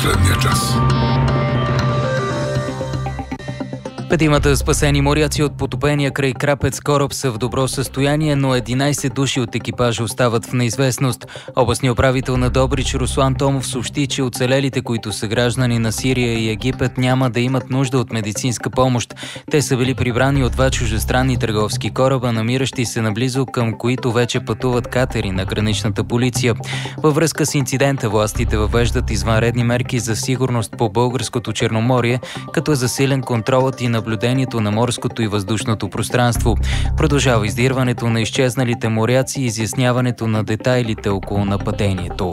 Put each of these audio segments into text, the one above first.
последния час. Петимата спасени моряци от потопения край Крапец кораб са в добро състояние, но 11 души от екипажа остават в неизвестност. Областният управител на Добрич Руслан Томов съобщи, че оцелелите, които са граждани на Сирия и Египет, няма да имат нужда от медицинска помощ. Те са били прибрани от 2 чуждестранни търговски кораба, намиращи се наблизо, към които вече пътуват катери на граничната полиция. Във връзка с инцидента, властите въвеждат извънредни мерки за сигурност по българското Черноморие, като е засилен контролът и наблюдението на морското и въздушното пространство. Продължава издирването на изчезналите моряци и изясняването на детайлите около нападението.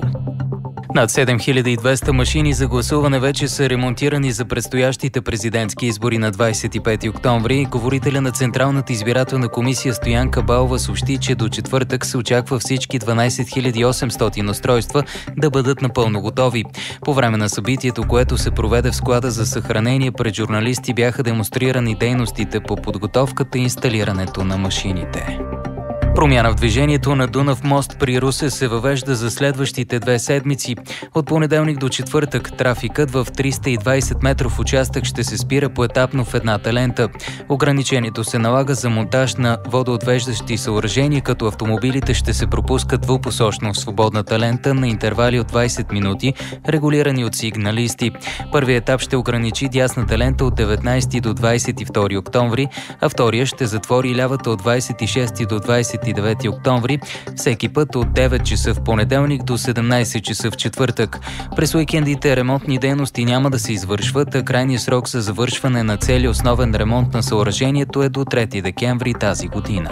Над 7200 машини за гласуване вече са ремонтирани за предстоящите президентски избори на 25 октомври. Говорителя на Централната избирателна комисия Стоянка Балова съобщи, че до четвъртък се очаква всички 12 800 устройства да бъдат напълно готови. По време на събитието, което се проведе в склада за съхранение, пред журналисти бяха демонстрирани дейностите по подготовката и инсталирането на машините. Промяна в движението на Дунав мост при Русе се въвежда за следващите 2 седмици. От понеделник до четвъртък трафикът в 320 метров участък ще се спира поетапно в едната лента. Ограничението се налага за монтаж на водоотвеждащи съоръжения, като автомобилите ще се пропускат двупосочно в свободната лента на интервали от 20 минути, регулирани от сигналисти. Първият етап ще ограничи дясната лента от 19 до 22 октомври, а втория ще затвори лявата от 26 до 29 октомври, всеки път от 9 часа в понеделник до 17 часа в четвъртък. През уикендите ремонтни дейности няма да се извършват, а крайният срок за завършване на целия основен ремонт на съоръжението е до 3 декември тази година.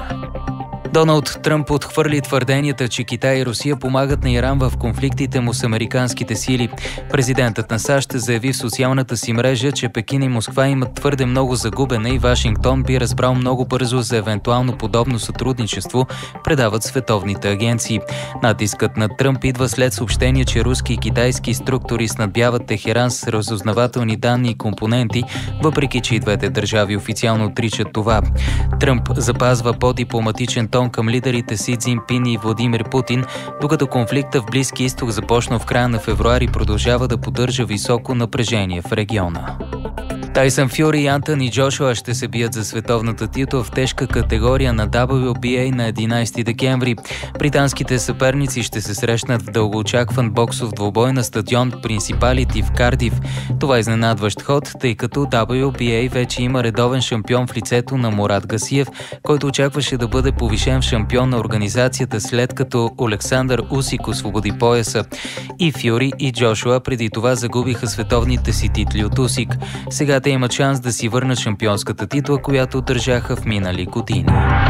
Доналд Тръмп отхвърли твърденията, че Китай и Русия помагат на Иран в конфликтите му с американските сили. Президентът на САЩ заяви в социалната си мрежа, че Пекин и Москва имат твърде много загубена и Вашингтон би разбрал много бързо за евентуално подобно сътрудничество, предават световните агенции. Натискът на Тръмп идва след съобщение, че руски и китайски структури снабдяват Техеран с разузнавателни данни и компоненти, въпреки че и двете държави официално отричат това. Тръмп запазва по-дипломатичен тон към лидерите Си Цзинпин и Владимир Путин, докато конфликта в Близки изток, започнал в края на февруари, продължава да поддържа високо напрежение в региона. Тайсън Фюри и Антони Джошуа ще се бият за световната титла в тежка категория на WBA на 11 декември. Британските съперници ще се срещнат в дългоочакван боксов двубой на стадион Принципалити в Кардиф. Това е изненадващ ход, тъй като WBA вече има редовен шампион в лицето на Мурат Гасиев, който очакваше да бъде повишен в шампион на организацията, след като Олександър Усик освободи пояса. И Фюри и Джошуа преди това загубиха световните си титли от Усик. Сега те имат шанс да си върнат шампионската титла, която държаха в минали години.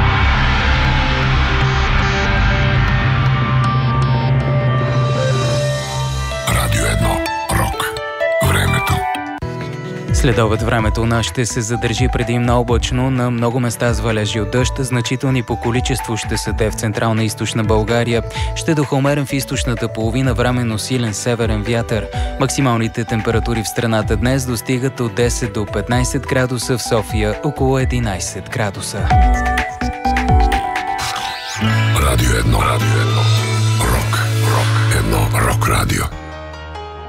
Радио 1. Рок. Времето. Следобед времето у нас ще се задържи предимно облачно, на много места с валежи от дъжд, значителни по количество ще са те в централна и източна България. Ще духа умерен в източната половина, временно силен северен вятър. Максималните температури в страната днес достигат от 10 до 15 градуса, в София около 11 градуса. Радио 1. Рок. Рок. 1. Рок радио.